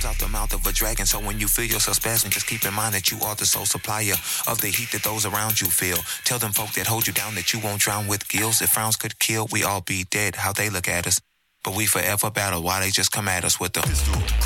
out the mouth of a dragon. So when you feel yourself spazzing, just keep in mind that you are the sole supplier of the heat that those around you feel. Tell them folk that hold you down that you won't drown with gills. If frowns could kill, we all be dead. How they look at us. But we forever battle while they just come at us with the pistol